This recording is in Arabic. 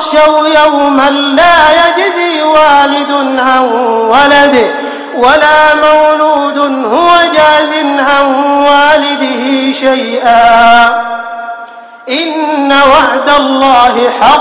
واخشوا يوما لا يجزي والد عن ولده ولا مولود هو جاز عن والده شيئا إن وعد الله حق